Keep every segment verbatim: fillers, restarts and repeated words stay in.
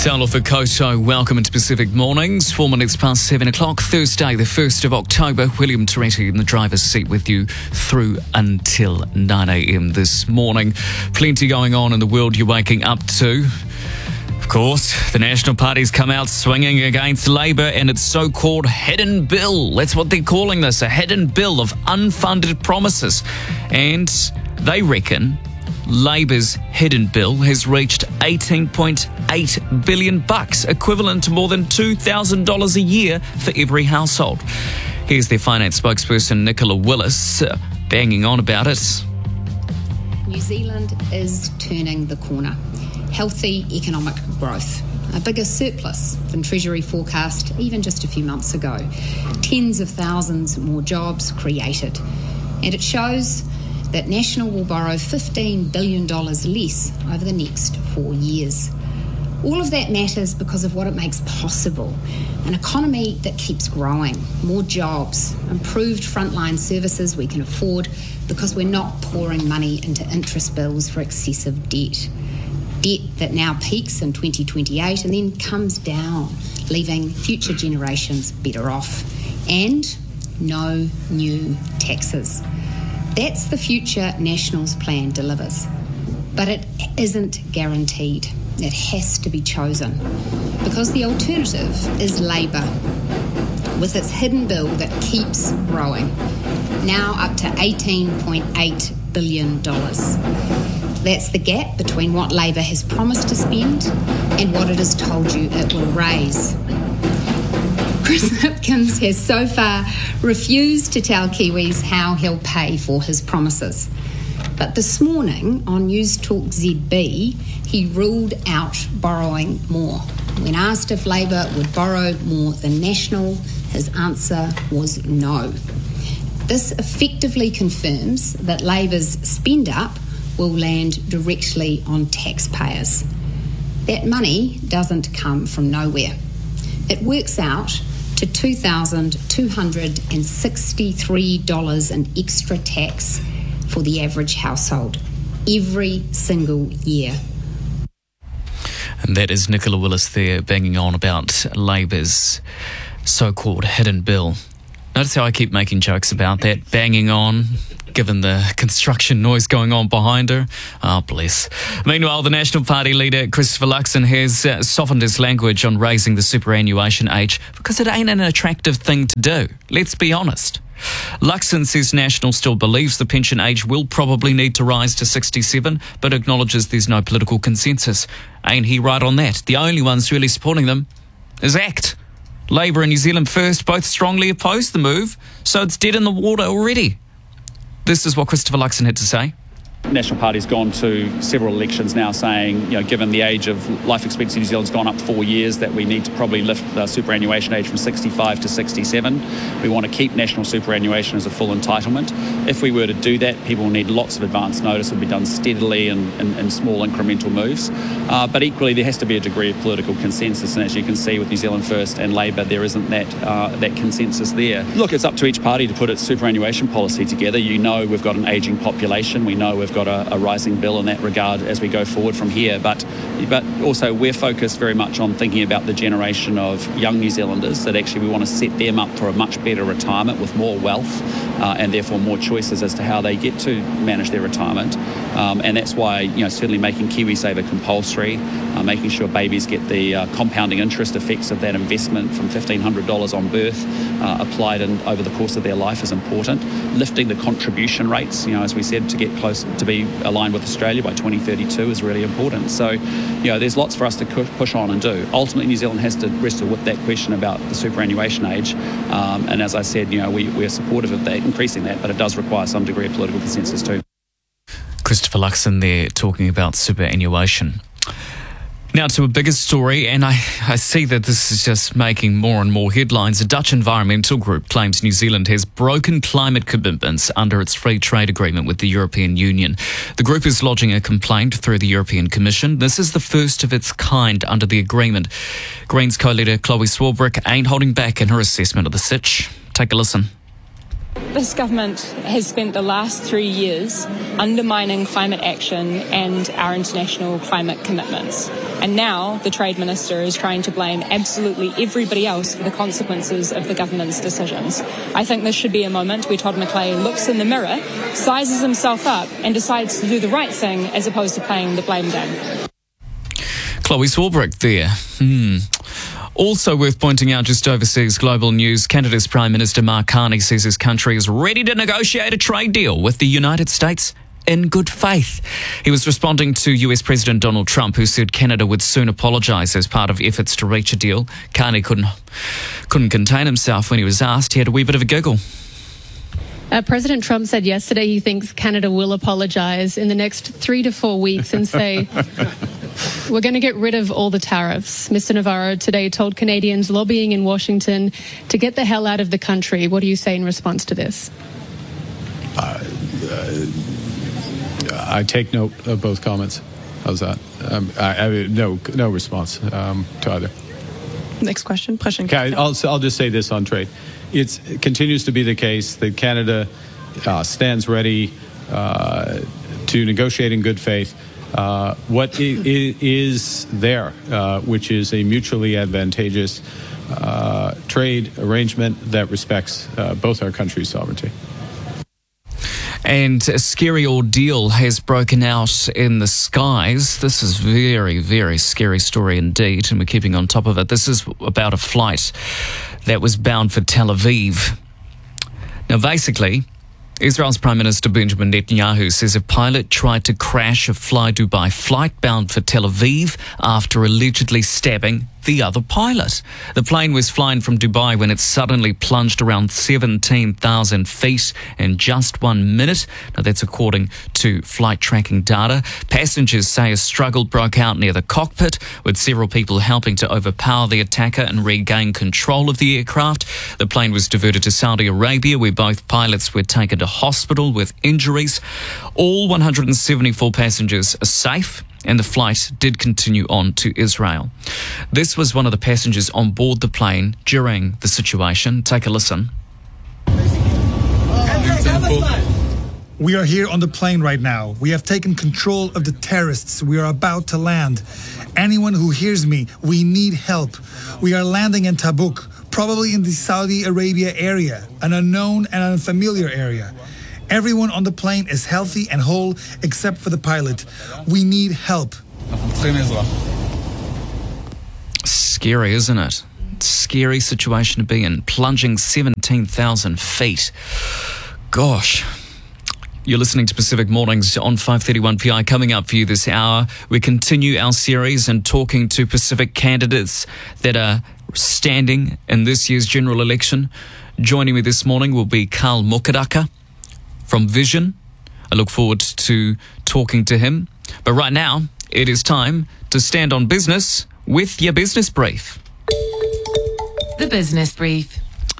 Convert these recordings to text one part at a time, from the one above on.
Talo Fukoso, welcome into Pacific Mornings. Four minutes past seven o'clock, Thursday, the first of October. William Toretti in the driver's seat with you through until nine a.m. this morning. Plenty going on in the world you're waking up to. Of course, the National Party's come out swinging against Labour and its so-called hidden bill. That's what they're calling this, a hidden bill of unfunded promises. And they reckon Labour's hidden bill has reached eighteen point eight billion bucks, equivalent to more than two thousand dollars a year for every household. Here's their finance spokesperson, Nicola Willis, uh, banging on about it. New Zealand is turning the corner. Healthy economic growth, a bigger surplus than Treasury forecast even just a few months ago. Tens of thousands more jobs created. And it shows that National will borrow fifteen billion dollars less over the next four years. All of that matters because of what it makes possible. An economy that keeps growing, more jobs, improved frontline services we can afford because we're not pouring money into interest bills for excessive debt. Debt that now peaks in twenty twenty-eight and then comes down, leaving future generations better off. And no new taxes. That's the future National's plan delivers. But it isn't guaranteed. It has to be chosen. Because the alternative is Labour, with its hidden bill that keeps growing, now up to eighteen point eight billion dollars. That's the gap between what Labour has promised to spend and what it has told you it will raise. Chris Hipkins has so far refused to tell Kiwis how he'll pay for his promises. But this morning on News Talk Z B, he ruled out borrowing more. When asked if Labour would borrow more than National, his answer was no. This effectively confirms that Labour's spend-up will land directly on taxpayers. That money doesn't come from nowhere. It works out to two thousand two hundred sixty-three dollars in extra tax for the average household every single year. And that is Nicola Willis there banging on about Labour's so-called hidden bill. Notice how I keep making jokes about that, banging on, given the construction noise going on behind her. Oh, bless. Meanwhile, the National Party leader, Christopher Luxon, has uh, softened his language on raising the superannuation age because it ain't an attractive thing to do. Let's be honest. Luxon says National still believes the pension age will probably need to rise to sixty-seven, but acknowledges there's no political consensus. Ain't he right on that? The only ones really supporting them is ACT. Labour and New Zealand First both strongly oppose the move, so it's dead in the water already. This is what Christopher Luxon had to say. National Party's gone to several elections now saying, you know, given the age of life expectancy in New Zealand's gone up four years, that we need to probably lift the superannuation age from sixty-five to sixty-seven. We want to keep national superannuation as a full entitlement. If we were to do that, people will need lots of advance notice. It will be done steadily and in small incremental moves. Uh, but equally, there has to be a degree of political consensus. And as you can see with New Zealand First and Labour, there isn't that uh, that consensus there. Look, it's up to each party to put its superannuation policy together. You know we've got an ageing population. We know we've got a, a rising bill in that regard as we go forward from here. But but also we're focused very much on thinking about the generation of young New Zealanders, that actually we want to set them up for a much better retirement with more wealth uh, and therefore more choices as to how they get to manage their retirement. Um, and that's why, you know, certainly making KiwiSaver compulsory, uh, making sure babies get the uh, compounding interest effects of that investment from fifteen hundred dollars on birth uh, applied in, over the course of their life is important. Lifting the contribution rates, you know, as we said, to get close to be aligned with Australia by twenty thirty-two is really important. So, you know, there's lots for us to push on and do. Ultimately, New Zealand has to wrestle with that question about the superannuation age. Um, and as I said, you know, we, we're supportive of that, increasing that, but it does require some degree of political consensus too. Christopher Luxon there talking about superannuation. Now to a bigger story, and I, I see that this is just making more and more headlines. A Dutch environmental group claims New Zealand has broken climate commitments under its free trade agreement with the European Union. The group is lodging a complaint through the European Commission. This is the first of its kind under the agreement. Greens co-leader Chloe Swarbrick ain't holding back in her assessment of the sitch. Take a listen. This government has spent the last three years undermining climate action and our international climate commitments. And now the Trade Minister is trying to blame absolutely everybody else for the consequences of the government's decisions. I think this should be a moment where Todd McClay looks in the mirror, sizes himself up and decides to do the right thing as opposed to playing the blame game. Chloe Swarbrick there. Hmm. Also worth pointing out, just overseas global news, Canada's Prime Minister Mark Carney says his country is ready to negotiate a trade deal with the United States in good faith. He was responding to U S President Donald Trump, who said Canada would soon apologise as part of efforts to reach a deal. Carney couldn't, couldn't contain himself when he was asked. He had a wee bit of a giggle. Uh, President Trump said yesterday he thinks Canada will apologise in the next three to four weeks and say, we're going to get rid of all the tariffs. Mister Navarro today told Canadians lobbying in Washington to get the hell out of the country. What do you say in response to this? Uh, uh, I take note of both comments. How's that? Um, I, I, no, no response um, to either. Next question. Okay, I'll, I'll just say this on trade. It's, it continues to be the case that Canada uh, stands ready uh, to negotiate in good faith uh, what I- is there, uh, which is a mutually advantageous uh, trade arrangement that respects uh, both our countries' sovereignty. And a scary ordeal has broken out in the skies. This is very, very scary story indeed, and we're keeping on top of it. This is about a flight that was bound for Tel Aviv. Now, basically, Israel's Prime Minister Benjamin Netanyahu says a pilot tried to crash a Fly Dubai flight bound for Tel Aviv after allegedly stabbing the other pilot. The plane was flying from Dubai when it suddenly plunged around seventeen thousand feet in just one minute. Now, that's according to flight tracking data. Passengers say a struggle broke out near the cockpit, with several people helping to overpower the attacker and regain control of the aircraft. The plane was diverted to Saudi Arabia, where both pilots were taken to hospital with injuries. All one hundred seventy-four passengers are safe, and the flight did continue on to Israel. This was one of the passengers on board the plane during the situation. Take a listen. We are here on the plane right now. We have taken control of the terrorists. We are about to land. Anyone who hears me, we need help. We are landing in Tabuk, probably in the Saudi Arabia area, an unknown and unfamiliar area. Everyone on the plane is healthy and whole except for the pilot. We need help. Scary, isn't it? Scary situation to be in. Plunging seventeen thousand feet. Gosh. You're listening to Pacific Mornings on five thirty-one P I. Coming up for you this hour, we continue our series and talking to Pacific candidates that are standing in this year's general election. Joining me this morning will be Carl Mokadaka from Vision. I look forward to talking to him. But right now, it is time to stand on business with your business brief. The business brief.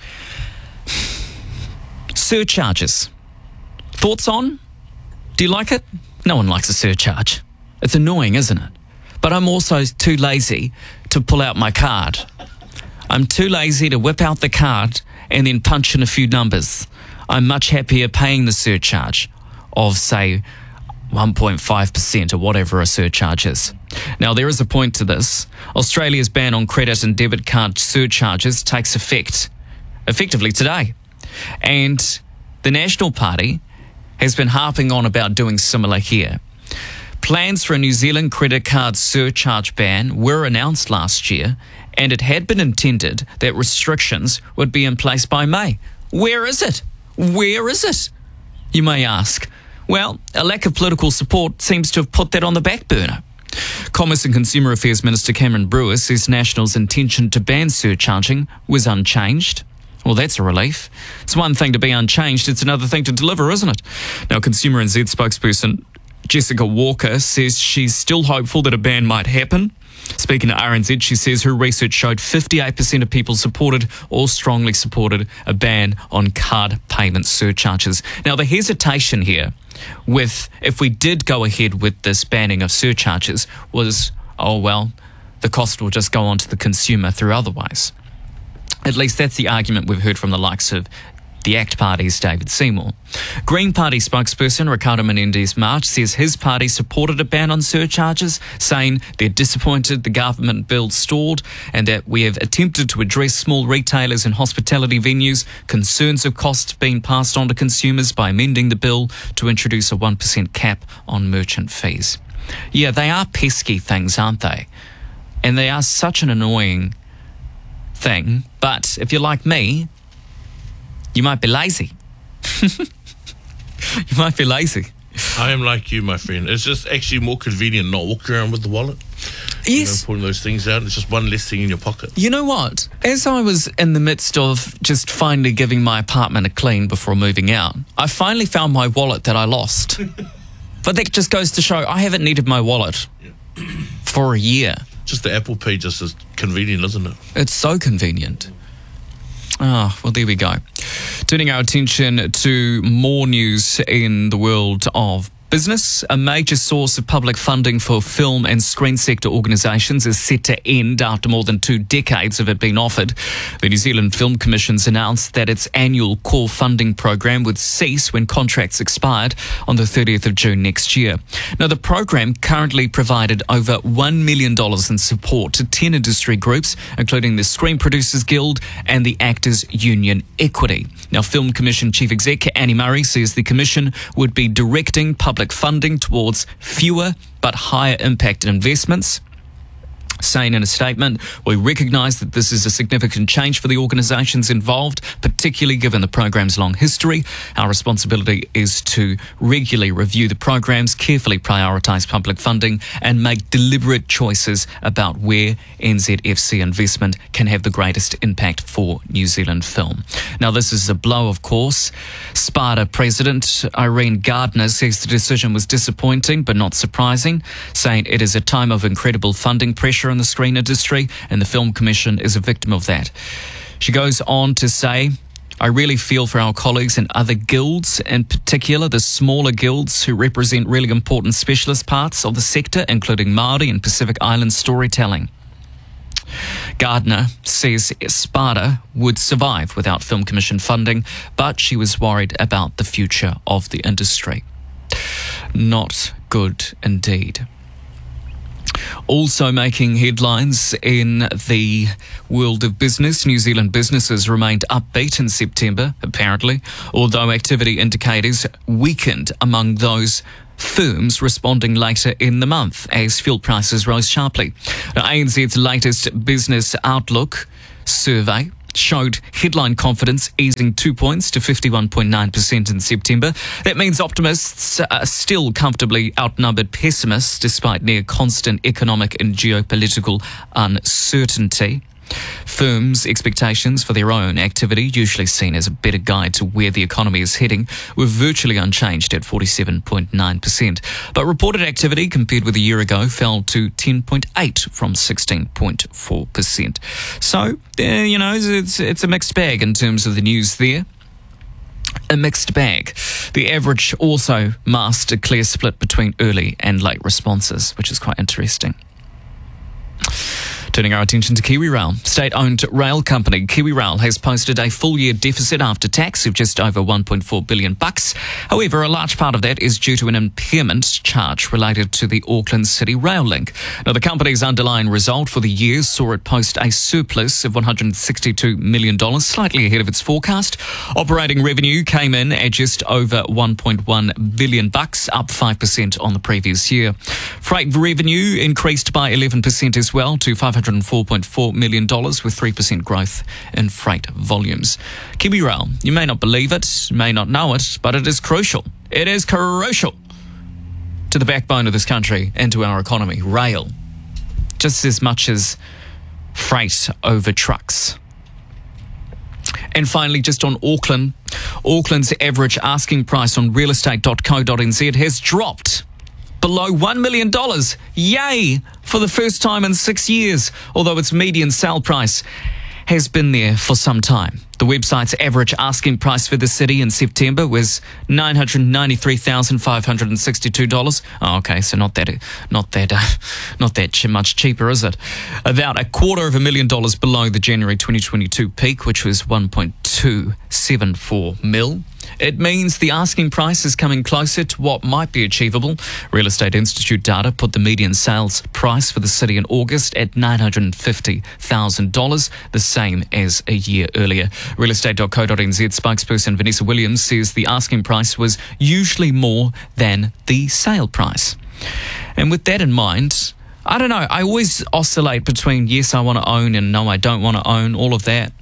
Surcharges. Thoughts on? Do you like it? No one likes a surcharge. It's annoying, isn't it? But I'm also too lazy to pull out my card. I'm too lazy to whip out the card and then punch in a few numbers. I'm much happier paying the surcharge of, say, one point five percent or whatever a surcharge is. Now, there is a point to this. Australia's ban on credit and debit card surcharges takes effect effectively today. And the National Party has been harping on about doing similar here. Plans for a New Zealand credit card surcharge ban were announced last year, and it had been intended that restrictions would be in place by May. Where is it? Where is it? You may ask. Well, a lack of political support seems to have put that on the back burner. Commerce and Consumer Affairs Minister Cameron Brewer says National's intention to ban surcharging was unchanged. Well, that's a relief. It's one thing to be unchanged, it's another thing to deliver, isn't it? Now, Consumer N Z spokesperson Jessica Walker says she's still hopeful that a ban might happen. Speaking to R N Z, she says her research showed fifty-eight percent of people supported or strongly supported a ban on card payment surcharges. Now, the hesitation here with if we did go ahead with this banning of surcharges was, oh, well, the cost will just go on to the consumer through other ways. At least that's the argument we've heard from the likes of the ACT Party's David Seymour. Green Party spokesperson Ricardo Menendez March says his party supported a ban on surcharges, saying they're disappointed the government bill stalled and that we have attempted to address small retailers and hospitality venues' concerns of costs being passed on to consumers by amending the bill to introduce a one percent cap on merchant fees. Yeah, they are pesky things, aren't they? And they are such an annoying thing. But if you're like me, you might be lazy. You might be lazy. I am like you, my friend. It's just actually more convenient not walking around with the wallet. Yes. You know, pulling those things out. It's just one less thing in your pocket. You know what? As I was in the midst of just finally giving my apartment a clean before moving out, I finally found my wallet that I lost. But that just goes to show I haven't needed my wallet yeah. for a year. Just the Apple Pay just is convenient, isn't it? It's so convenient. Ah, oh, well, there we go. Turning our attention to more news in the world of business. A major source of public funding for film and screen sector organisations is set to end after more than two decades of it being offered. The New Zealand Film Commission's announced that its annual core funding program would cease when contracts expired on the thirtieth of June next year. Now, the program currently provided over one million dollars in support to ten industry groups, including the Screen Producers Guild and the Actors Union Equity. Now, Film Commission Chief Exec Annie Murray says the Commission would be directing public funding towards fewer but higher impact investments, saying in a statement, we recognise that this is a significant change for the organisations involved, particularly given the program's long history. Our responsibility is to regularly review the programs, carefully prioritise public funding and make deliberate choices about where N Z F C investment can have the greatest impact for New Zealand film. Now, this is a blow, of course. SPARTA President Irene Gardner says the decision was disappointing but not surprising, saying it is a time of incredible funding pressure in the screen industry and the Film Commission is a victim of that. She goes on to say, I really feel for our colleagues in other guilds, in particular the smaller guilds who represent really important specialist parts of the sector, including Māori and Pacific Island storytelling. Gardner says SPARTA would survive without Film Commission funding, but she was worried about the future of the industry. Not good indeed. Also making headlines in the world of business, New Zealand businesses remained upbeat in September, apparently, although activity indicators weakened among those firms responding later in the month as fuel prices rose sharply. Now, A N Z's latest Business Outlook survey showed headline confidence easing two points to fifty-one point nine percent in September. That means optimists are still comfortably outnumbered pessimists despite near constant economic and geopolitical uncertainty. Firms' expectations for their own activity, usually seen as a better guide to where the economy is heading, were virtually unchanged at forty-seven point nine percent. But reported activity compared with a year ago fell to ten point eight from sixteen point four percent. So, uh, you know, it's, it's a mixed bag in terms of the news there. A mixed bag. The average also masked a clear split between early and late responses, which is quite interesting. Turning our attention to KiwiRail. State-owned rail company KiwiRail has posted a full-year deficit after tax of just over one point four billion bucks. However, a large part of that is due to an impairment charge related to the Auckland City Rail Link. Now, the company's underlying result for the year saw it post a surplus of one hundred sixty-two million dollars, slightly ahead of its forecast. Operating revenue came in at just over one point one billion bucks, up five percent on the previous year. Freight revenue increased by eleven percent as well to five hundred four point four million dollars, with three percent growth in freight volumes. KiwiRail, you may not believe it, may not know it, but it is crucial. It is crucial to the backbone of this country and to our economy. Rail, just as much as freight over trucks. And finally, just on Auckland, Auckland's average asking price on real estate dot co dot n z has dropped below one million dollars. Yay! For the first time in six years, although its median sale price has been there for some time. The website's average asking price for the city in September was nine hundred ninety-three thousand five hundred sixty-two dollars. Oh, okay, so not that, not that, uh, not that much cheaper, is it? About a quarter of a million dollars below the January twenty twenty-two peak, which was one point two seven four mil. It means the asking price is coming closer to what might be achievable. Real Estate Institute data put the median sales price for the city in August at nine hundred fifty thousand dollars, the same as a year earlier. real estate dot co dot n z spokesperson Vanessa Williams says the asking price was usually more than the sale price. And with that in mind, I don't know, I always oscillate between yes, I want to own and no, I don't want to own, all of that.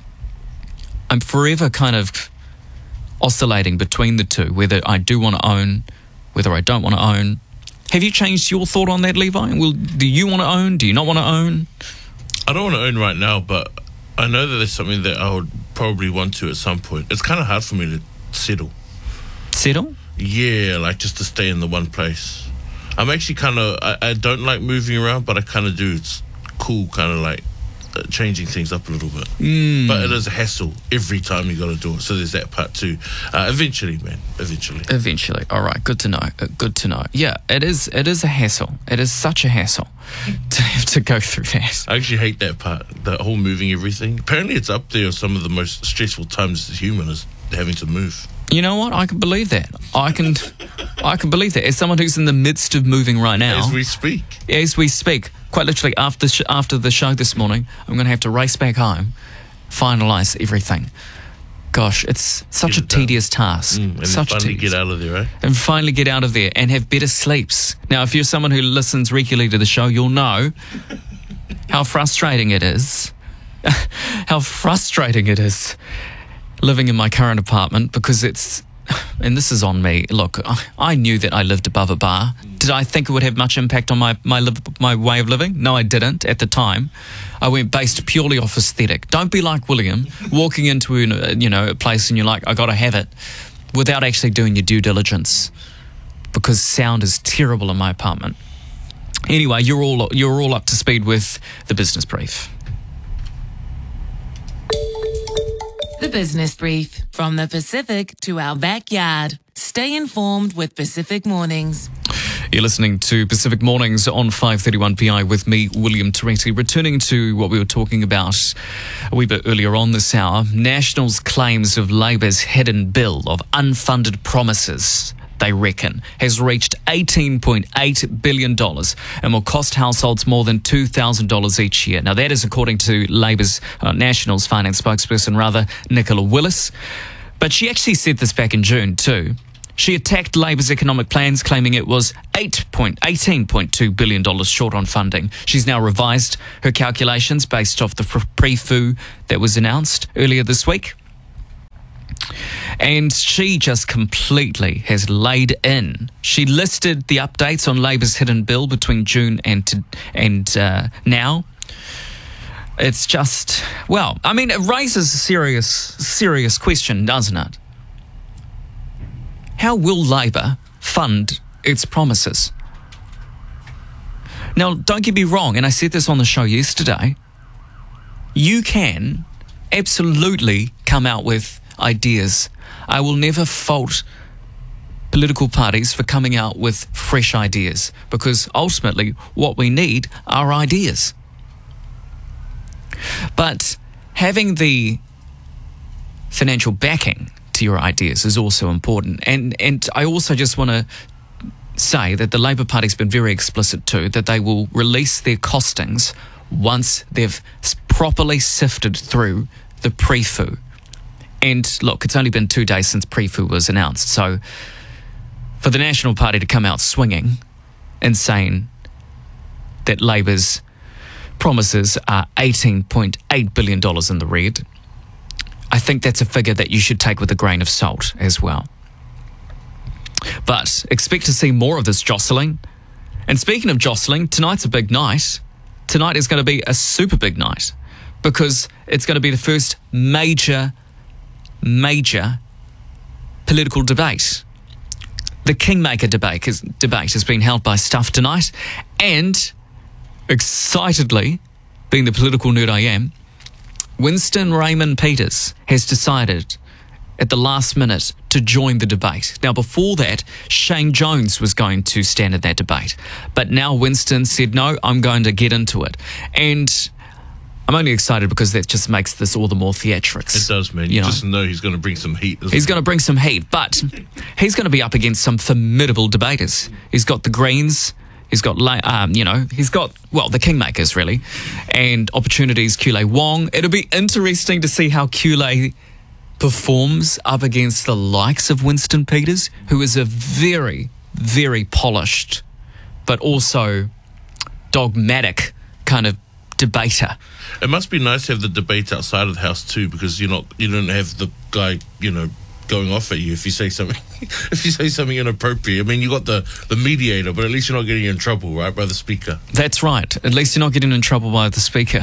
I'm forever kind of oscillating between the two, whether I do want to own, whether I don't want to own. Have you changed your thought on that, Levi? Well, do you want to own? Do you not want to own? I don't want to own right now, but I know that there's something that I would probably want to at some point. It's kind of hard for me to settle. Settle? Yeah, like just to stay in the one place. I'm actually kind of, I, I don't like moving around, but I kind of do. It's cool, kind of like uh, changing things up a little bit. Mm. But it is a hassle every time you got to do it. So there's that part too. Uh, eventually, man, eventually. Eventually. All right, good to know. Uh, good to know. Yeah, it is It is a hassle. It is such a hassle to have to go through that. I actually hate that part, that whole moving everything. Apparently it's up there with some of the most stressful times as a human is having to move. You know what? I can believe that. I can I can believe that. As someone who's in the midst of moving right now. As we speak. As we speak. Quite literally, after the, sh- after the show this morning, I'm going to have to race back home, finalise everything. Gosh, it's such Get a tedious task. Mm, and such finally tedious. get out of there, eh? And finally get out of there and have better sleeps. Now, if you're someone who listens regularly to the show, you'll know how frustrating it is. how frustrating it is living in my current apartment, because it's, and this is on me. Look, I, I knew that I lived above a bar. Did I think it would have much impact on my my, live, my way of living? No, I didn't at the time. I went based purely off aesthetic. Don't be like William, walking into a, you know, a place and you're like, I got to have it, without actually doing your due diligence, because sound is terrible in my apartment. Anyway, you're all you're all up to speed with the business brief. The Business Brief. From the Pacific to our backyard. Stay informed with Pacific Mornings. You're listening to Pacific Mornings on five thirty-one P I with me, William Toretti. Returning to what we were talking about a wee bit earlier on this hour, Nationals' claims of Labour's hidden bill of unfunded promises, they reckon, has reached eighteen point eight billion dollars and will cost households more than two thousand dollars each year. Now, that is according to Labour's uh, Nationals finance spokesperson, rather, Nicola Willis. But she actually said this back in June too. She attacked Labour's economic plans, claiming it was eighteen point two billion dollars short on funding. She's now revised her calculations based off the pre-F U that was announced earlier this week. And she just completely has laid in. She listed the updates on Labour's hidden bill between June and to, and uh, now. It's just, well, I mean, it raises a serious, serious question, doesn't it? How will Labour fund its promises? Now, don't get me wrong, and I said this on the show yesterday, you can absolutely come out with ideas. I will never fault political parties for coming out with fresh ideas, because ultimately what we need are ideas. But having the financial backing to your ideas is also important. And and I also just want to say that the Labour Party's been very explicit too, that they will release their costings once they've properly sifted through the pre-F U. And look, it's only been two days since pre-F U was announced. So for the National Party to come out swinging and saying that Labour's promises are eighteen point eight billion dollars in the red, I think that's a figure that you should take with a grain of salt as well. But expect to see more of this jostling. And speaking of jostling, tonight's a big night. Tonight is going to be a super big night, because it's going to be the first major, major political debate. The Kingmaker debate is, debate has been held by Stuff tonight, and excitedly, being the political nerd I am, Winston Raymond Peters has decided at the last minute to join the debate. Now, before that, Shane Jones was going to stand in that debate. But now Winston said, no, I'm going to get into it. And I'm only excited because that just makes this all the more theatrics. It does, man. You, You know. just know he's going to bring some heat. He's going to bring some heat, but he's going to be up against some formidable debaters. He's got the Greens, he's got, La- um, you know, he's got, well, the Kingmakers, really, and Opportunities, Kule Wong. It'll be interesting to see how Kule performs up against the likes of Winston Peters, who is a very, very polished, but also dogmatic kind of debater. It must be nice to have the debate outside of the house too, because you're not, you don't have the guy, you know, going off at you if you say something, if you say something inappropriate. I mean, you got the, the mediator, but at least you're not getting in trouble, right, by the speaker. That's right. At least you're not getting in trouble by the speaker.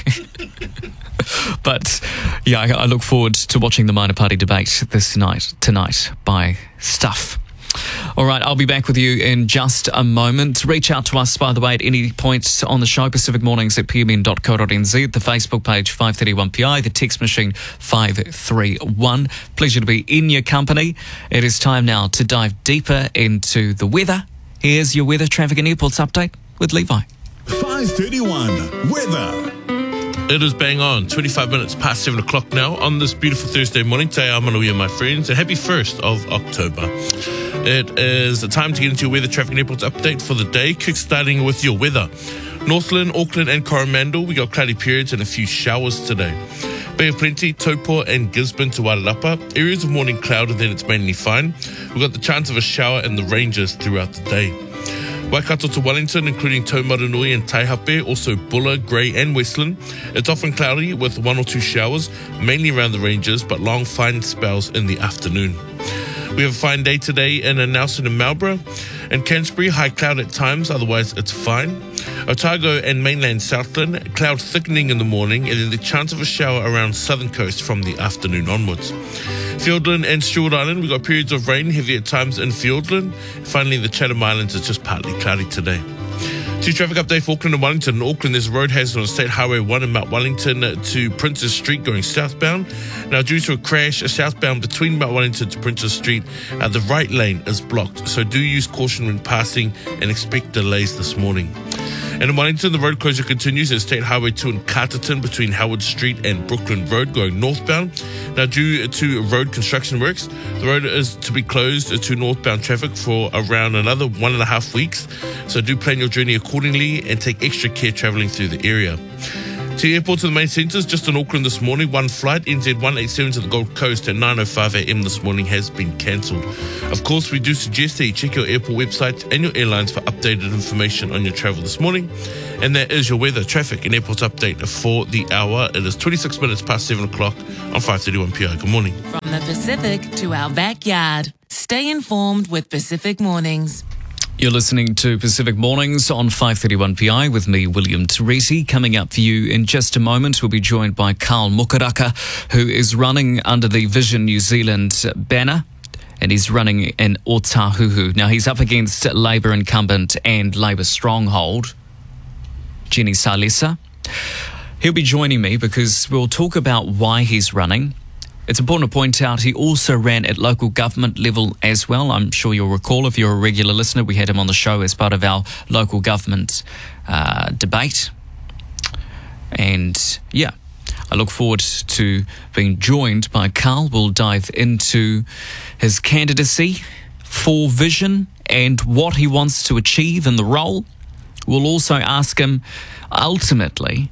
But yeah, I, I look forward to watching the minor party debate this night, tonight, by Stuff. All right, I'll be back with you in just a moment. Reach out to us, by the way, at any point on the show, Pacific Mornings at p m n dot co dot n z, the Facebook page five thirty-one P I, the text machine five three one. Pleasure to be in your company. It is time now to dive deeper into the weather. Here's your weather, traffic and airports update with Levi. five thirty-one Weather. It is bang on, twenty-five minutes past seven o'clock now on this beautiful Thursday morning. Te Amanuia, my friends, and happy first of October. It is the time to get into your weather, traffic and airports update for the day, kickstarting with your weather. Northland, Auckland and Coromandel, we got cloudy periods and a few showers today. Bay of Plenty, Taupo and Gisborne to Wairarapa. Areas of morning cloud and then it's mainly fine. We've got the chance of a shower in the ranges throughout the day. Waikato to Wellington, including Taumarunui and Taihape, also Buller, Grey and Westland. It's often cloudy with one or two showers, mainly around the ranges, but long fine spells in the afternoon. We have a fine day today in Nelson and Marlborough. And Canterbury, high cloud at times, otherwise it's fine. Otago and mainland Southland, cloud thickening in the morning and then the chance of a shower around southern coast from the afternoon onwards. Fiordland and Stewart Island, we've got periods of rain, heavy at times in Fiordland. Finally, the Chatham Islands, it's just partly cloudy today. Two traffic update for Auckland and Wellington. In Auckland, there's a road hazard on State Highway one in Mount Wellington to Princess Street going southbound. Now, due to a crash, a southbound between Mount Wellington to Princess Street, uh, the right lane is blocked. So do use caution when passing and expect delays this morning. And in Wellington, the road closure continues at State Highway two in Carterton between Howard Street and Brooklyn Road going northbound. Now, due to road construction works, the road is to be closed to northbound traffic for around another one and a half weeks. So do plan your journey accordingly and take extra care travelling through the area. To airports and the main centres, just in Auckland this morning, one flight, N Z one eighty-seven to the Gold Coast at nine oh five a m this morning has been cancelled. Of course, we do suggest that you check your airport website and your airlines for updated information on your travel this morning. And that is your weather, traffic and airports update for the hour. It is twenty-six minutes past seven o'clock on five thirty-one P I. Good morning. From the Pacific to our backyard, stay informed with Pacific Mornings. You're listening to Pacific Mornings on five thirty-one P I with me, William Teresi. Coming up for you in just a moment, we'll be joined by Carl Mukaraka, who is running under the Vision New Zealand banner, and he's running in Otahuhu. Now, he's up against Labour incumbent and Labour stronghold, Jenny Salesa. He'll be joining me because we'll talk about why he's running. It's important to point out he also ran at local government level as well. I'm sure you'll recall, if you're a regular listener, we had him on the show as part of our local government uh, debate. And yeah, I look forward to being joined by Carl. We'll dive into his candidacy for Vision and what he wants to achieve in the role. We'll also ask him, ultimately,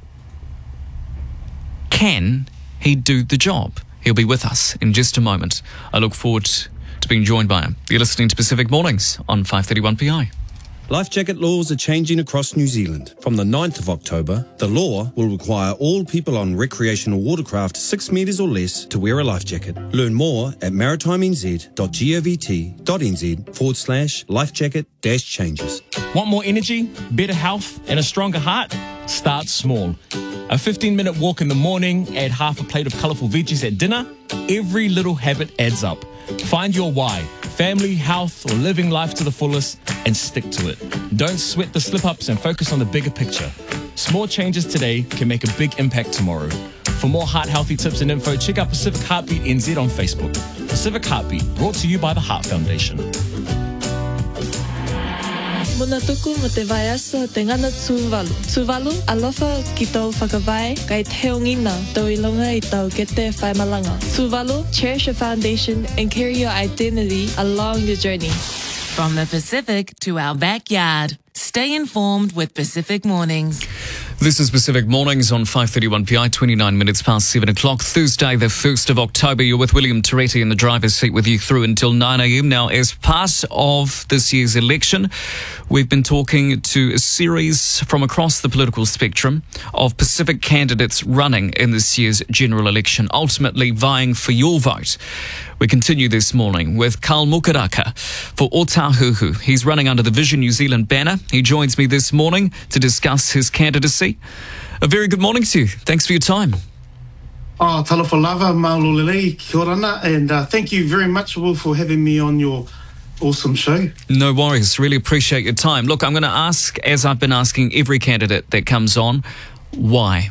can he do the job? He'll be with us in just a moment. I look forward to being joined by him. You're listening to Pacific Mornings on five thirty-one P I. Life jacket laws are changing across New Zealand. From the ninth of October, the law will require all people on recreational watercraft six metres or less to wear a life jacket. Learn more at maritimez.govt.nz forward slash life jacket dash changes. Want more energy, better health, and a stronger heart? Start small. A fifteen minute walk in the morning, add half a plate of colourful veggies at dinner. Every little habit adds up. Find your why, family, health, or living life to the fullest, and stick to it. Don't sweat the slip-ups and focus on the bigger picture. Small changes today can make a big impact tomorrow. For more heart-healthy tips and info, check out Pacific Heartbeat N Z on Facebook. Pacific Heartbeat, brought to you by the Heart Foundation. Muna tuku mo te vai asa te ngana tūwalu. Tūwalu, alofa ki tau whakawai, kai teo ngina tau ilonga I tau ke te whaimalanga. Tūwalu, cherish your foundation and carry your identity along your journey. From the Pacific to our backyard. Stay informed with Pacific Mornings. This is Pacific Mornings on five thirty-one P I, twenty-nine minutes past seven o'clock, Thursday, the first of October. You're with William Toretti in the driver's seat with you through until nine a.m. Now, as part of this year's election, we've been talking to a series from across the political spectrum of Pacific candidates running in this year's general election, ultimately vying for your vote. We continue this morning with Carl Mukaraka for Otahuhu. He's running under the Vision New Zealand banner. He joins me this morning to discuss his candidacy. A very good morning to you. Thanks for your time. Oh, talofa lava, maulolele, kia orana, and uh, thank you very much, Will, for having me on your awesome show. No worries. Really appreciate your time. Look, I'm going to ask, as I've been asking every candidate that comes on, why?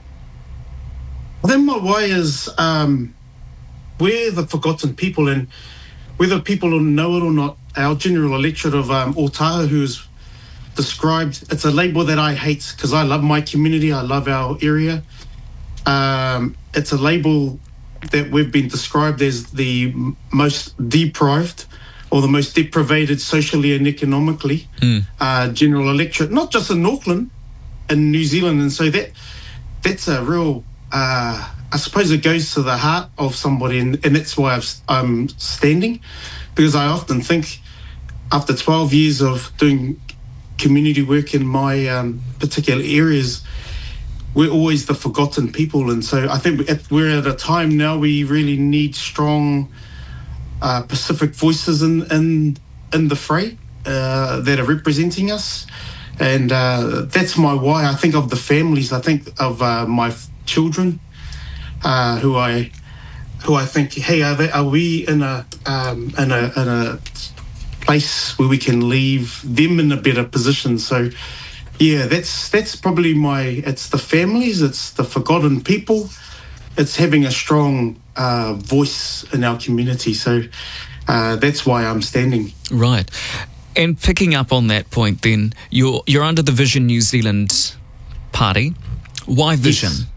Well, then my why is um, we're the forgotten people, and whether people know it or not, our general electorate of um, Otahuhu is described, it's a label that I hate because I love my community, I love our area. Um, it's a label that we've been described as the m- most deprived or the most deprivated socially and economically mm. uh, general electorate, not just in Auckland, in New Zealand. And so that that's a real, uh, I suppose it goes to the heart of somebody, and, and that's why I've, I'm standing, because I often think after twelve years of doing community work in my um, particular areas, we're always the forgotten people. And so I think we're at a time now we really need strong uh, Pacific voices in in, in the fray uh, that are representing us. And uh, that's my why. I think of the families. I think of uh, my f- children uh, who I who I think, hey, are, they, are we in a um, in a in a place where we can leave them in a better position? So yeah, that's that's probably my, it's the families, it's the forgotten people, it's having a strong uh, voice in our community. So uh, that's why I'm standing. Right. And picking up on that point then, you're you're under the Vision New Zealand party. Why Vision? Yes.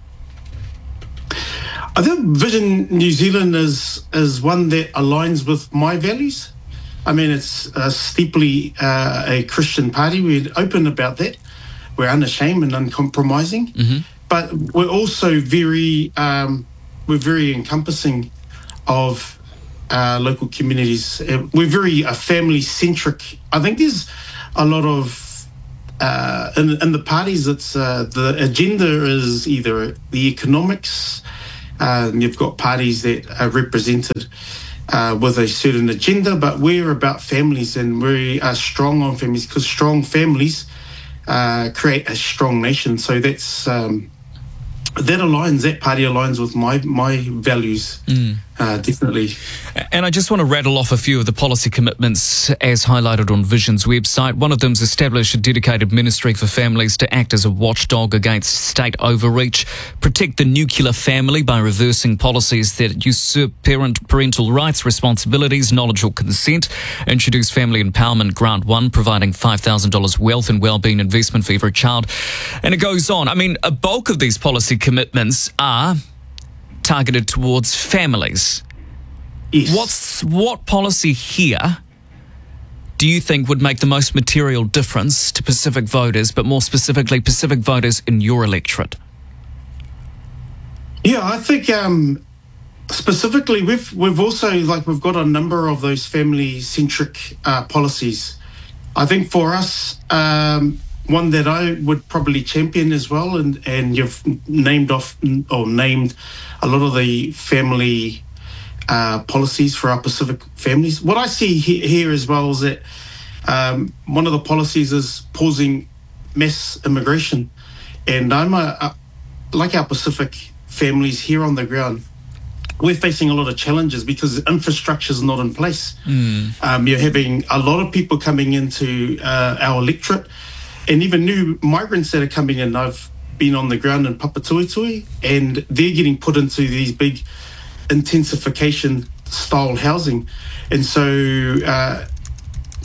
I think Vision New Zealand is is one that aligns with my values. I mean, it's uh, steeply uh, a Christian party. We're open about that. We're unashamed and uncompromising. Mm-hmm. But we're also very, um, we're very encompassing of uh, local communities. Uh, we're very uh, family-centric. I think there's a lot of, uh, in, in the parties, it's uh, the agenda is either the economics. Uh, you've got parties that are represented Uh, with a certain agenda, but we're about families, and we are strong on families, because strong families uh, create a strong nation. So that's um, that aligns, that party aligns with my my values, mm. uh, definitely. And I just want to rattle off a few of the policy commitments as highlighted on Vision's website. One of them is establish a dedicated ministry for families to act as a watchdog against state overreach, protect the nuclear family by reversing policies that usurp parent parental rights, responsibilities, knowledge or consent, introduce Family Empowerment Grant one, providing five thousand dollars wealth and wellbeing investment for every child. And it goes on. I mean, a bulk of these policy commitments are targeted towards families. Yes. What's what policy here do you think would make the most material difference to Pacific voters, but more specifically Pacific voters in your electorate? Yeah, I think um, specifically we've we've also, like, we've got a number of those family-centric uh, policies. I think for us, um, one that I would probably champion as well, and, and you've named off or named a lot of the family uh, policies for our Pacific families. What I see he- here as well is that um, one of the policies is pausing mass immigration. And I'm a, a, like our Pacific families here on the ground, we're facing a lot of challenges because infrastructure is not in place. Mm. Um, you're having a lot of people coming into uh, our electorate, and even new migrants that are coming in. I've been on the ground in Papatuitui, and they're getting put into these big intensification style housing. And so uh,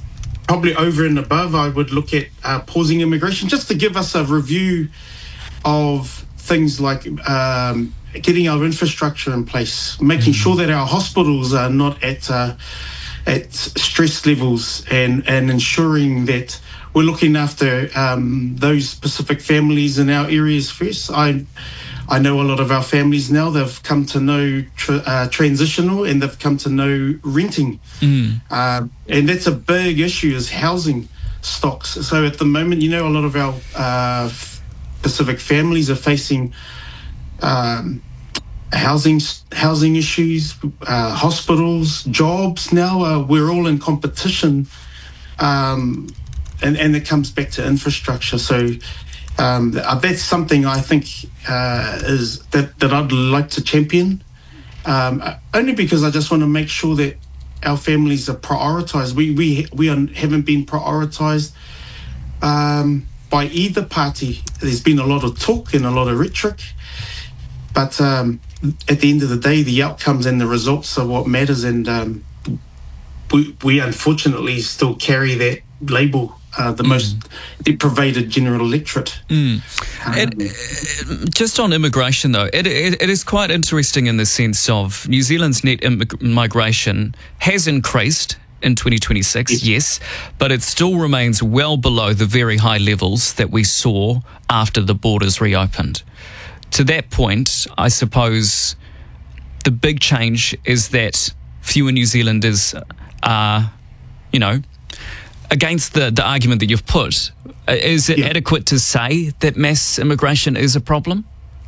probably over and above, I would look at uh, pausing immigration just to give us a review of things like um, getting our infrastructure in place, making sure that our hospitals are not at uh, at stress levels, and, and ensuring that we're looking after um, those specific families in our areas first. I I know a lot of our families now, they've come to know tra- uh, transitional, and they've come to know renting. Mm. Uh, and that's a big issue, is housing stocks. So at the moment, you know, a lot of our uh, Pacific families are facing um, housing housing issues, uh, hospitals, jobs. Now uh, we're all in competition, um, and, and it comes back to infrastructure. So um, that's something I think uh, is that, that I'd like to champion, um, only because I just want to make sure that our families are prioritised. We we we are, haven't been prioritised um, by either party. There's been a lot of talk and a lot of rhetoric, but um, at the end of the day, the outcomes and the results are what matters. And um, we we unfortunately still carry that label. Uh, the mm. most deprivated general electorate. Mm. Um, it, it, just on immigration, though, it, it, it is quite interesting in the sense of New Zealand's net immig- migration has increased in twenty twenty-six, yes. yes, but it still remains well below the very high levels that we saw after the borders reopened. To that point, I suppose the big change is that fewer New Zealanders are, you know, against the, the argument that you've put, is it yeah. adequate to say that mass immigration is a problem?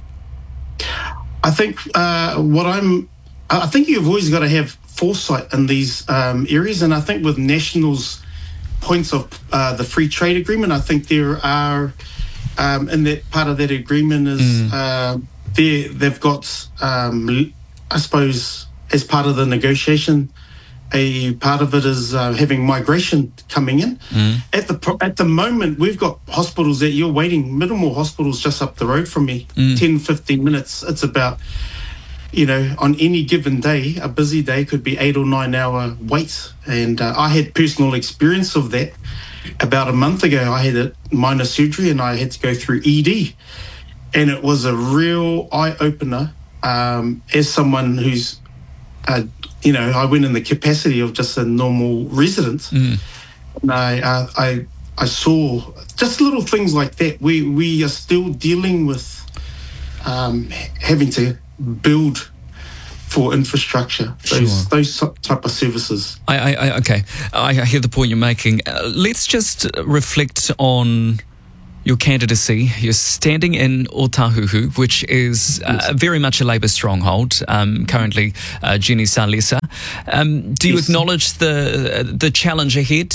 I think uh, what I'm, I think you've always got to have foresight in these um, areas, and I think with National's points of uh, the free trade agreement, I think there are, um, in that part of that agreement is mm. uh, they they've got, um, I suppose, as part of the negotiation. A part of it is uh, having migration coming in. Mm. At the at the moment, we've got hospitals that you're waiting, Middlemore Hospital's just up the road from me, mm. ten, fifteen minutes. It's about, you know, on any given day, a busy day could be eight or nine hour wait. And uh, I had personal experience of that about a month ago. I had a minor surgery and I had to go through E D. And it was a real eye-opener um, as someone who's uh, you know, I went in the capacity of just a normal resident, mm. and I, uh, I, I saw just little things like that. We we are still dealing with um, having to build for infrastructure, those sure. those type of services. I, I, I okay, I, I hear the point you're making. Uh, let's just reflect on your candidacy. You're standing in Otahuhu, which is uh, very much a Labour stronghold, um, currently uh, Jenny Salesa. Um, do you yes. acknowledge the the challenge ahead?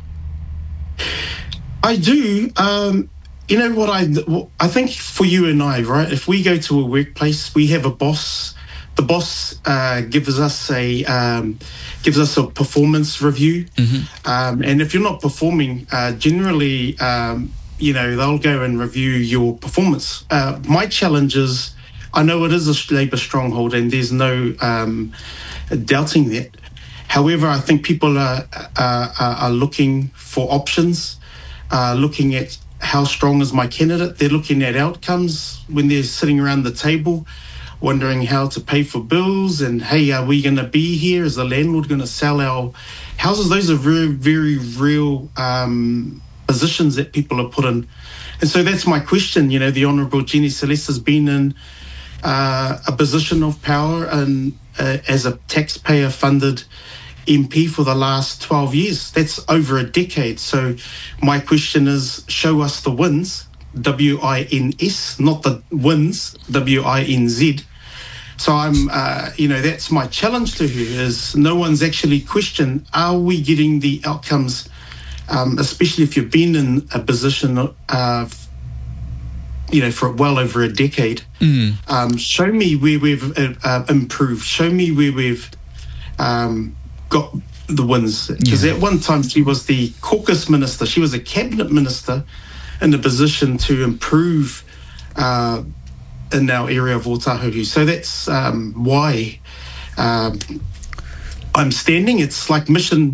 I do. Um, you know what I, I think for you and I, right, if we go to a workplace, we have a boss. The boss uh, gives us a um, gives us a performance review. Mm-hmm. Um, and if you're not performing, uh, generally... Um, you know, they'll go and review your performance. Uh, my challenge is, I know it is a Labour stronghold and there's no um, doubting that. However, I think people are, are, are looking for options, uh, looking at how strong is my candidate. They're looking at outcomes when they're sitting around the table, wondering how to pay for bills and, hey, are we going to be here? Is the landlord going to sell our houses? Those are very, very real um positions that people are put in. And so that's my question. You know, the Honourable Jenny Salesa has been in uh, a position of power and uh, as a taxpayer-funded M P for the last twelve years. That's over a decade. So my question is, show us the wins, W I N S, not the wins, W I N Z. So I'm, uh, you know, that's my challenge to her, is no one's actually questioned, are we getting the outcomes, Um, especially if you've been in a position, uh, you know, for well over a decade. Mm. Um, show me where we've uh, improved. Show me where we've um, got the wins. Because yeah. at one time she was the caucus minister. She was a cabinet minister in a position to improve uh, in our area of Otahuhu. So that's um, why um, I'm standing. It's like mission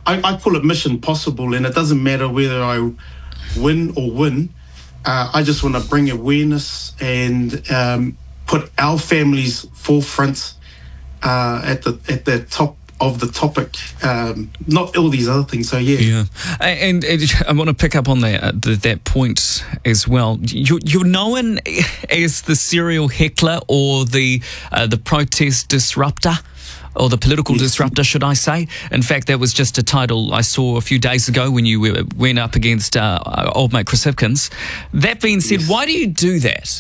I, I call it mission possible, and it doesn't matter whether I win or win. Uh, I just want to bring awareness and um, put our families forefront uh, at the at the top of the topic, um, not all these other things. So yeah, yeah. And, and I want to pick up on that uh, that point as well. You, you're known as the serial heckler or the uh, the protest disruptor. Or the political yes. disruptor, should I say. In fact, that was just a title I saw a few days ago when you went up against uh, old mate Chris Hipkins. That being said, yes. why do you do that?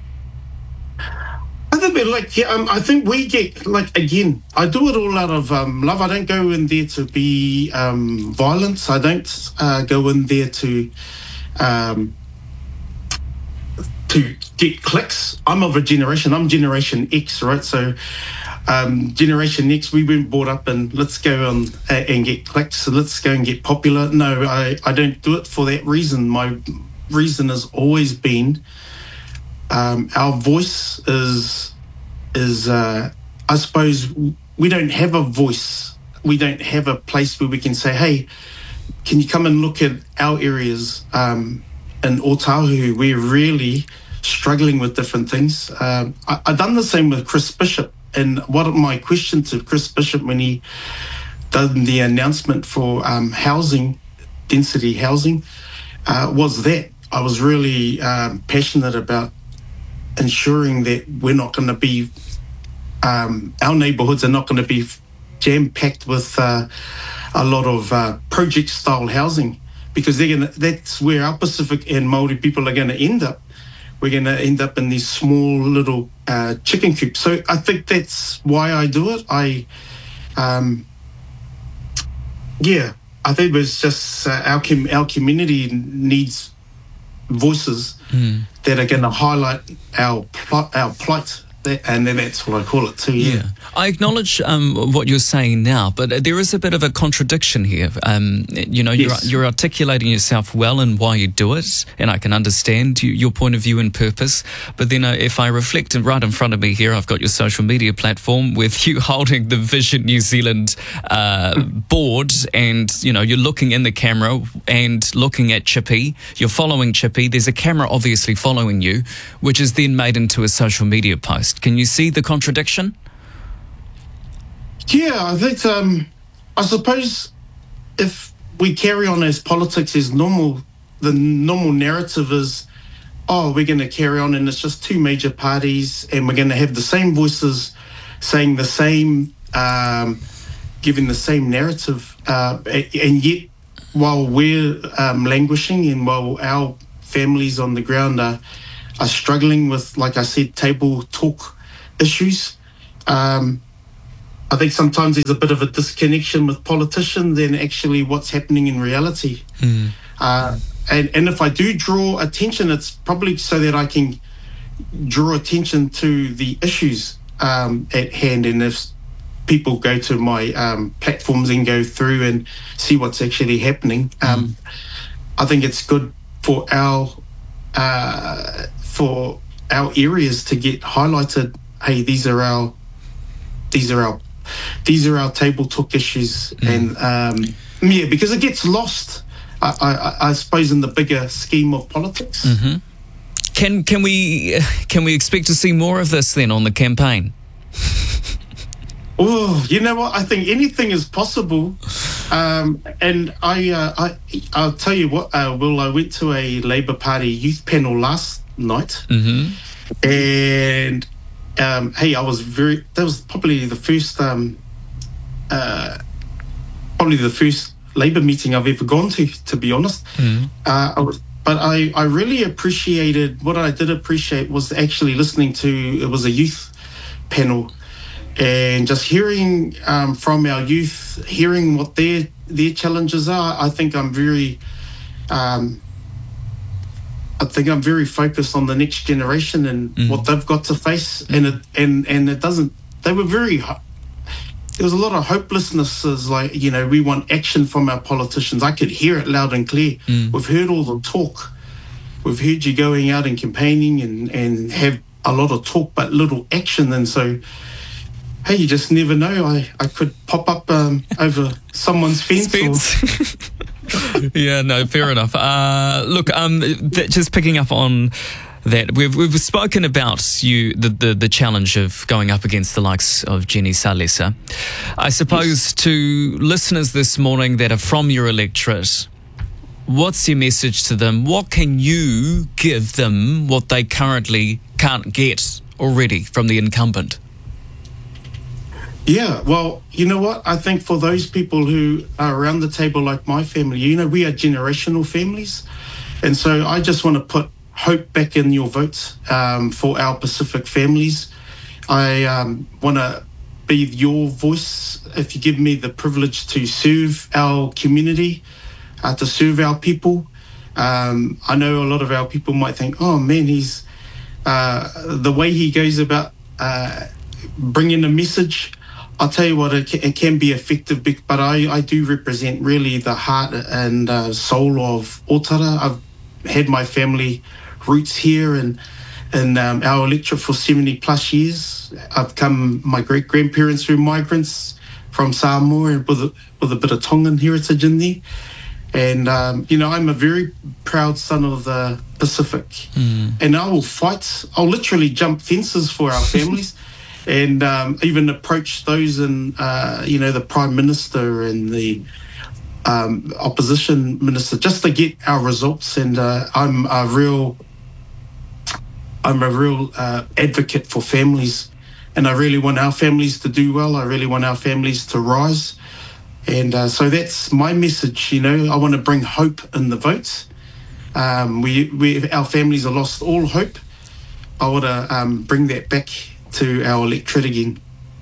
I think, like, yeah, um, I think we get, like, again, I do it all out of um, love. I don't go in there to be um, violent. I don't uh, go in there to um, to get clicks. I'm of a generation. I'm Generation X, right? So um, Generation X, we weren't brought up and let's go on uh, and get clicks. So let's go and get popular. No, I, I don't do it for that reason. My reason has always been um, our voice is, is uh, I suppose we don't have a voice. We don't have a place where we can say, hey, can you come and look at our areas um, in Otahu? We're really struggling with different things. Um, I, I've done the same with Chris Bishop. And what my question to Chris Bishop when he done the announcement for um, housing, density housing, uh, was that I was really um, passionate about ensuring that we're not going to be, um, our neighbourhoods are not going to be jam-packed with uh, a lot of uh, project-style housing, because they're gonna, that's where our Pacific and Māori people are going to end up. We're going to end up in these small little uh, chicken coops. So I think that's why I do it. I, um, yeah, I think it's just uh, our com- our community needs voices mm. that are going to highlight our pl- our plight. And then that's what I call it too, yeah. yeah. I acknowledge um, what you're saying now, but there is a bit of a contradiction here. Um, you know, yes. you're, you're articulating yourself well and why you do it, and I can understand you, your point of view and purpose. But then uh, if I reflect, and right in front of me here, I've got your social media platform with you holding the Vision New Zealand uh, board, and, you know, you're looking in the camera and looking at Chippy. You're following Chippy. There's a camera obviously following you, which is then made into a social media post. Can you see the contradiction? Yeah, I think, um, I suppose if we carry on as politics as normal, the normal narrative is, oh, we're going to carry on and it's just two major parties and we're going to have the same voices saying the same, um, giving the same narrative. Uh, and yet, while we're um, languishing and while our families on the ground are are struggling with, like I said, table talk issues. Um, I think sometimes there's a bit of a disconnection with politicians and actually what's happening in reality. Mm. Uh, and, and if I do draw attention, it's probably so that I can draw attention to the issues um, at hand. And if people go to my um, platforms and go through and see what's actually happening, um, mm. I think it's good for our uh, for our areas to get highlighted. Hey, these are our, these are our, these are our table talk issues, mm. and um, yeah, because it gets lost, I, I, I suppose, in the bigger scheme of politics. Mm-hmm. Can can we can we expect to see more of this then on the campaign? Oh, you know what? I think anything is possible. Um, and I, uh, I, I'll tell you what, uh, Will, I went to a Labour Party youth panel last night. Mm-hmm. And, um, hey, I was very, that was probably the first, um, uh, probably the first Labour meeting I've ever gone to, to be honest. Mm-hmm. Uh, I was, but I, I really appreciated, what I did appreciate was actually listening to, it was a youth panel, and just hearing um, from our youth, hearing what their their challenges are. I think I'm very, um, I think I'm very focused on the next generation and mm. what they've got to face. Mm. And it and and it doesn't. They were very. There was a lot of hopelessness. As like, you know, we want action from our politicians. I could hear it loud and clear. Mm. We've heard all the talk. We've heard you going out and campaigning and and have a lot of talk but little action. And so, hey, you just never know. I, I could pop up um, over someone's fence. Fence. Yeah, no, fair enough. Uh, look, um, th- just picking up on that, we've we've spoken about you the, the, the challenge of going up against the likes of Jenny Salesa. I suppose yes. To listeners this morning that are from your electorate, what's your message to them? What can you give them what they currently can't get already from the incumbent? Yeah, well, you know what? I think for those people who are around the table like my family, you know, we are generational families. And so I just want to put hope back in your votes um, for our Pacific families. I um, want to be your voice if you give me the privilege to serve our community, uh, to serve our people. Um, I know a lot of our people might think, oh, man, he's uh, the way he goes about uh, bringing a message. I'll tell you what, it can, it can be effective, but I, I do represent really the heart and uh, soul of Otara. I've had my family roots here and in um, our electorate for seventy plus years. I've come, my great grandparents were migrants from Samoa with a, with a bit of Tongan heritage in there. And, um, you know, I'm a very proud son of the Pacific. Mm. And I will fight, I'll literally jump fences for our families. And um, even approach those in, uh, you know, the Prime Minister and the um, Opposition Minister just to get our results. And uh, I'm a real, I'm a real uh, advocate for families, and I really want our families to do well. I really want our families to rise, and uh, so that's my message. You know, I want to bring hope in the votes. Um, we, we, our families have lost all hope. I want to um, bring that back to our electorate again.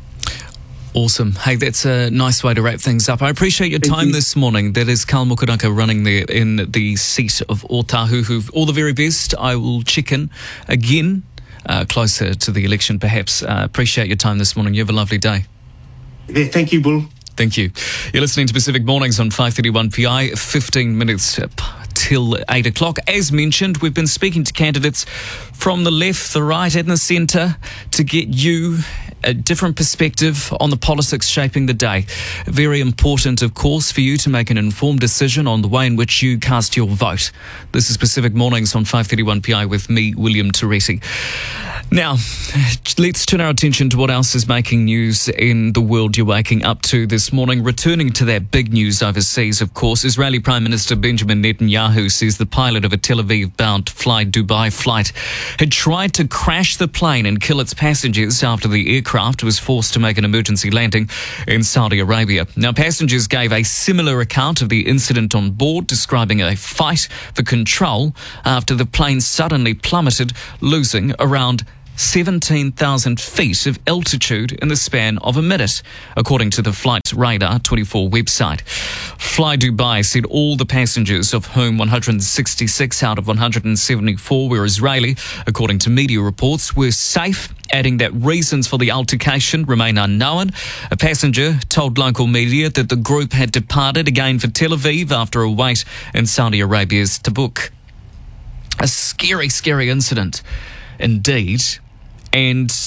Awesome. Hey, that's a nice way to wrap things up. I appreciate your Thank time you. this morning. That is Carl Mukuraka running there in the seat of Otahuhu. All the very best. I will check in again uh, closer to the election, perhaps. Uh, appreciate your time this morning. You have a lovely day. Yeah, thank you, Bull. Thank you. You're listening to Pacific Mornings on five thirty-one P I, fifteen minutes till eight o'clock. As mentioned, we've been speaking to candidates from the left, the right and the centre to get you a different perspective on the politics shaping the day. Very important, of course, for you to make an informed decision on the way in which you cast your vote. This is Pacific Mornings on five thirty-one P I with me, William Teresi. Now, let's turn our attention to what else is making news in the world you're waking up to this morning. Returning to that big news overseas, of course, Israeli Prime Minister Benjamin Netanyahu says the pilot of a Tel Aviv-bound Fly Dubai flight had tried to crash the plane and kill its passengers after the aircraft was forced to make an emergency landing in Saudi Arabia. Now, passengers gave a similar account of the incident on board, describing a fight for control after the plane suddenly plummeted, losing around seventeen thousand feet of altitude in the span of a minute, according to the Flight Radar twenty-four website. Fly Dubai said all the passengers, of whom one hundred sixty-six out of one hundred seventy-four were Israeli, according to media reports, were safe, adding that reasons for the altercation remain unknown. A passenger told local media that the group had departed again for Tel Aviv after a wait in Saudi Arabia's Tabuk. A scary, scary incident indeed. And